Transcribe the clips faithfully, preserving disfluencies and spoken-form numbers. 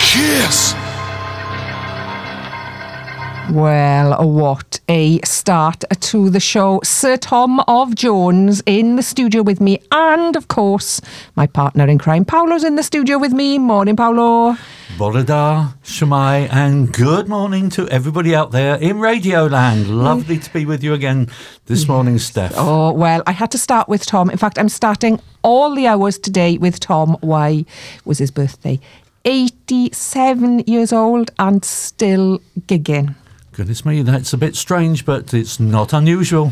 Kiss! Well, what a start to the show. Sir Tom of Jones in the studio with me, and of course, my partner in crime, Paolo's in the studio with me. Morning, Paolo. Borada, Shemai, and good morning to everybody out there in Radio Land. Lovely to be with you again this morning, Steph. Oh, well, I had to start with Tom. In fact, I'm starting all the hours today with Tom. Why? It was his birthday. eighty-seven years old and still gigging. Goodness me, that's a bit strange, but it's not unusual.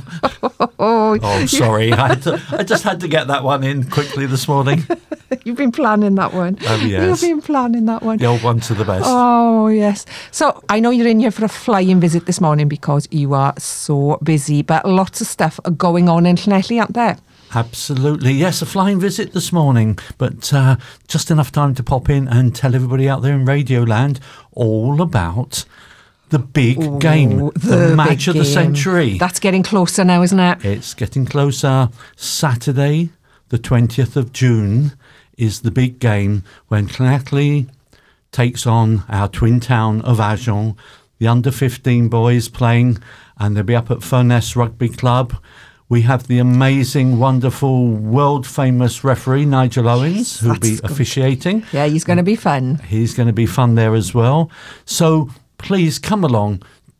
oh, oh, sorry. I, had to, I just had to get that one in quickly this morning. You've been planning that one. Oh, yes. You've been planning that one. The old one to the best. Oh, yes. So I know you're in here for a flying visit this morning because you are so busy, but lots of stuff are going on in Llanelli, aren't there? Absolutely. Yes, a flying visit this morning, but uh, just enough time to pop in and tell everybody out there in Radio Land all about the big Ooh, game, the, the match of the century. That's getting closer now, isn't it? It's getting closer. Saturday, the twentieth of June, is the big game when Llanelli takes on our twin town of Agen. The under fifteen boys playing, and they'll be up at Furness Rugby Club. We have the amazing, wonderful, world-famous referee, Nigel Owens, yes, who'll be good. officiating. Yeah, he's going to be fun. He's going to be fun there as well. So please come along,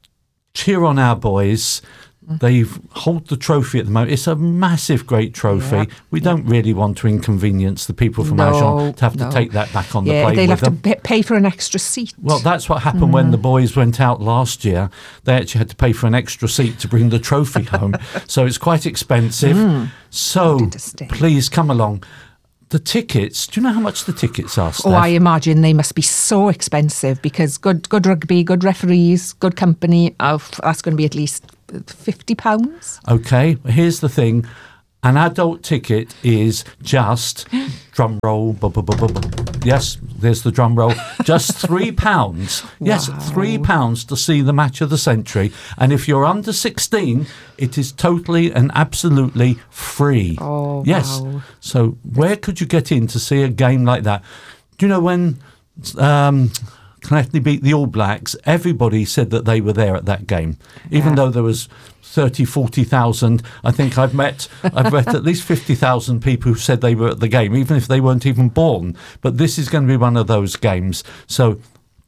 cheer on our boys. They hold the trophy at the moment. It's a massive, great trophy. Yep, we yep. don't really want to inconvenience the people from no, Agen to have no. to take that back on yeah, the plane they'll with have them. to pay for an extra seat. Well, that's what happened mm. when the boys went out last year. They actually had to pay for an extra seat to bring the trophy home. So it's quite expensive. Mm. So please come along. The tickets, do you know how much the tickets are, Steph? Oh, I imagine they must be so expensive because good good rugby, good referees, good company, oh, that's going to be at least fifty pounds. Okay, here's the thing. An adult ticket is just, drum roll, bu- bu- bu- bu- bu- yes, there's the drum roll, just three pounds. Yes, wow. three pounds to see the match of the century. And if you're under sixteen, it is totally and absolutely free. Oh, yes. wow. So where could you get in to see a game like that? Do you know when um, Llanelli beat the All Blacks, everybody said that they were there at that game, even yeah. though there was thirty, forty thousand. I think I've met I've met at least fifty thousand people who said they were at the game, even if they weren't even born. But this is going to be one of those games. So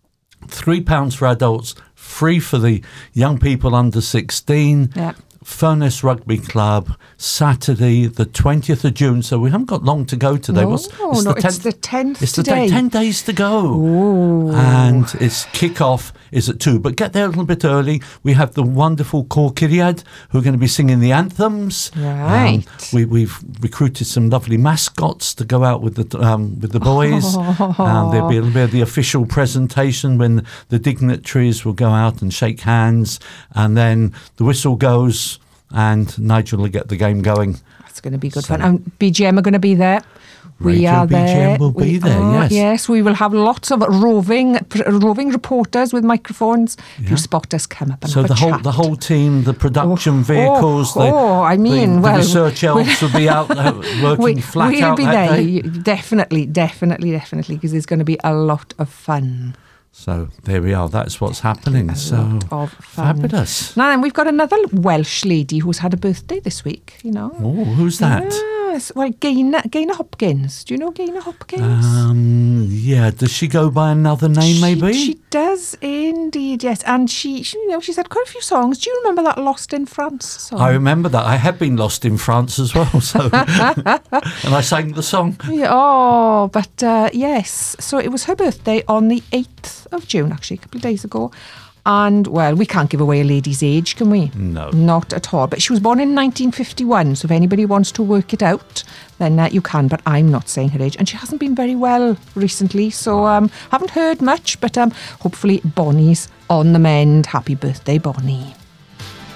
three pounds for adults, free for the young people under sixteen. Yeah. Furness Rugby Club, Saturday, the twentieth of June. So we haven't got long to go today. No, What's, it's, no, the it's the tenth It's today. the ten days to go. Ooh. And its kick-off is at two. But get there a little bit early. We have the wonderful Cor Curiad who are going to be singing the anthems. Right. Um, we, we've recruited some lovely mascots to go out with the um, with the boys. Oh. Um, there'll be a little bit of the official presentation when the dignitaries will go out and shake hands. And then the whistle goes and Nigel will get the game going. That's going to be good so, fun. And B G M are going to be there. We Radio are B G M there. will be we there, are, yes. Yes, we will have lots of roving roving reporters with microphones. Yeah. If you spot us, come up and so have the a whole chat. the whole team, the production oh, vehicles, oh, the, oh, I mean, the, well, the research elves will be out uh, working we, flat we'll out be that there. day. Definitely, definitely, definitely, because there's going to be a lot of fun. So there we are. That's what's happening. A So lot of fun. Fabulous. Now then, we've got another Welsh lady who's had a birthday this week. You know. Oh, who's that? Yes, well, Gaynor, Gaynor Hopkins. Do you know Gaynor Hopkins? Um, yeah. Does she go by another name? She, maybe she does indeed. Yes, and she, she, you know, she's had quite a few songs. Do you remember that "Lost in France" song? I remember that. I have been lost in France as well. So, and I sang the song. Yeah, oh, but uh, yes. So it was her birthday on the eighth of June, actually, a couple of days ago. And, well, we can't give away a lady's age, can we? No. Not at all. But she was born in nineteen fifty-one, so if anybody wants to work it out, then uh, you can. But I'm not saying her age. And she hasn't been very well recently, so um, haven't heard much. But um, hopefully Bonnie's on the mend. Happy birthday, Bonnie.